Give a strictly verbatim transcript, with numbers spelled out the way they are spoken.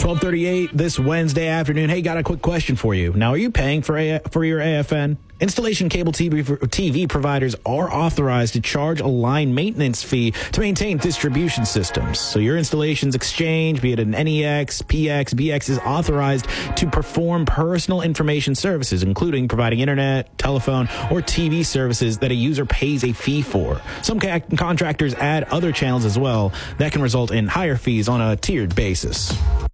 twelve thirty-eight this Wednesday afternoon. Hey, got a quick question for you. Now, are you paying for a- for your A F N? Installation cable T V, T V providers are authorized to charge a line maintenance fee to maintain distribution systems. So your installation's exchange, be it an N E X, P X, B X, is authorized to perform personal information services, including providing internet, telephone, or T V services that a user pays a fee for. Some ca- contractors add other channels as well that can result in higher fees on a tiered basis.